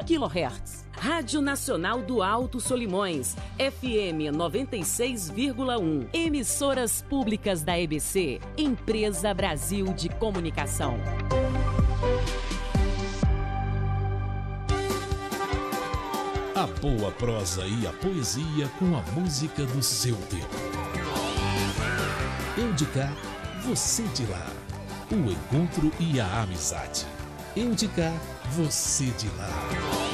kHz. Rádio Nacional do Alto Solimões, FM 96,1. Emissoras públicas da EBC, Empresa Brasil de Comunicação. A boa prosa e a poesia com a música do seu tempo. Eu de cá, você de lá. O encontro e a amizade. Eu de cá, você de lá.